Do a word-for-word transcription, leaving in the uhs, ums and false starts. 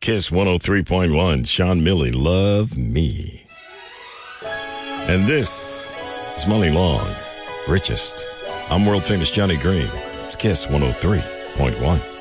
Kiss one oh three point one, Sean Milley, Love Me. And this is Money Long, Richest. I'm world famous Johnny Green. It's Kiss one oh three point one.